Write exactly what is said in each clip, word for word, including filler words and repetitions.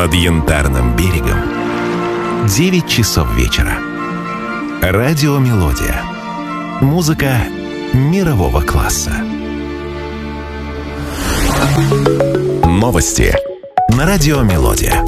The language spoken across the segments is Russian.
над Янтарным берегом девять часов вечера. Радио «Мелодия». Музыка мирового класса. Новости на радио «Мелодия».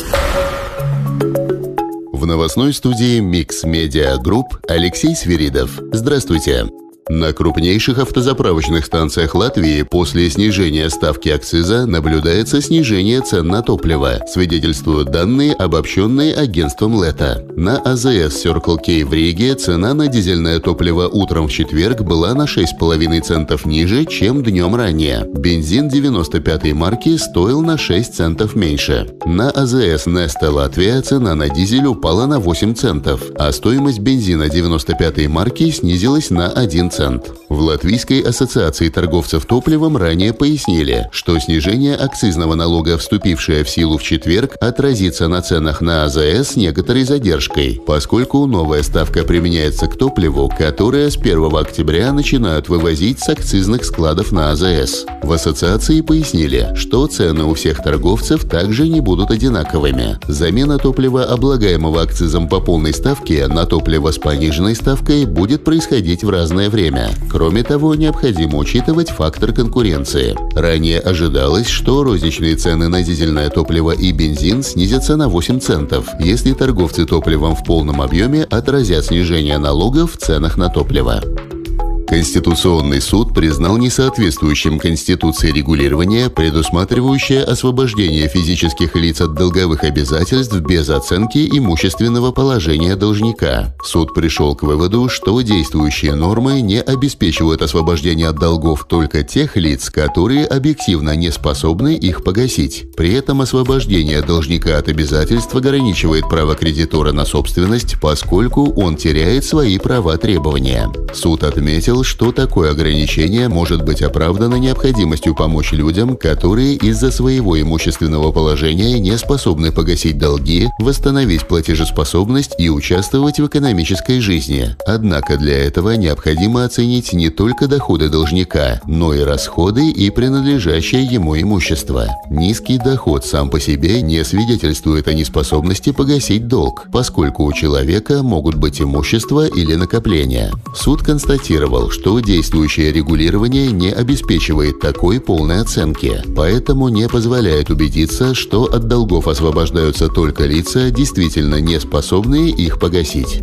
В новостной студии Mix Media Group Алексей Свиридов. Здравствуйте. На крупнейших автозаправочных станциях Латвии после снижения ставки акциза наблюдается снижение цен на топливо, свидетельствуют данные, обобщенные агентством Лето. На АЗС Circle K в Риге цена на дизельное топливо утром в четверг была на шесть с половиной центов ниже, чем днем ранее. Бензин девяносто пятой марки стоил на шесть центов меньше. На АЗС Neste Латвия цена на дизель упала на восемь центов, а стоимость бензина девяносто пятой марки снизилась на один цент. В Латвийской ассоциации торговцев топливом ранее пояснили, что снижение акцизного налога, вступившее в силу в четверг, отразится на ценах на АЗС с некоторой задержкой, поскольку новая ставка применяется к топливу, которое с первого октября начинают вывозить с акцизных складов на АЗС. В ассоциации пояснили, что цены у всех торговцев также не будут одинаковыми. Замена топлива, облагаемого акцизом по полной ставке, на топливо с пониженной ставкой будет происходить в разное время. Кроме того, необходимо учитывать фактор конкуренции. Ранее ожидалось, что розничные цены на дизельное топливо и бензин снизятся на восемь центов, если торговцы топливом в полном объеме отразят снижение налогов в ценах на топливо. Конституционный суд признал несоответствующим Конституции регулирование, предусматривающее освобождение физических лиц от долговых обязательств без оценки имущественного положения должника. Суд пришел к выводу, что действующие нормы не обеспечивают освобождение от долгов только тех лиц, которые объективно не способны их погасить. При этом освобождение должника от обязательств ограничивает право кредитора на собственность, поскольку он теряет свои права требования. Суд отметил, что такое ограничение может быть оправдано необходимостью помочь людям, которые из-за своего имущественного положения не способны погасить долги, восстановить платежеспособность и участвовать в экономической жизни. Однако для этого необходимо оценить не только доходы должника, но и расходы и принадлежащее ему имущество. Низкий доход сам по себе не свидетельствует о неспособности погасить долг, поскольку у человека могут быть имущество или накопления. Суд констатировал, что действующее регулирование не обеспечивает такой полной оценки, поэтому не позволяет убедиться, что от долгов освобождаются только лица, действительно не способные их погасить.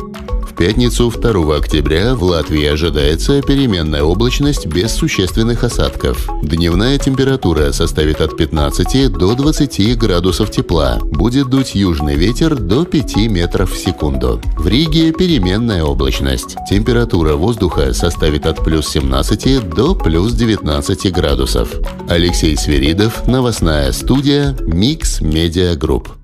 В пятницу второго октября в Латвии ожидается переменная облачность без существенных осадков. Дневная температура составит от пятнадцати до двадцати градусов тепла. Будет дуть южный ветер до пяти метров в секунду. В Риге переменная облачность. Температура воздуха составит от плюс семнадцати до плюс девятнадцати градусов. Алексей Свиридов, новостная студия Mix Media Group.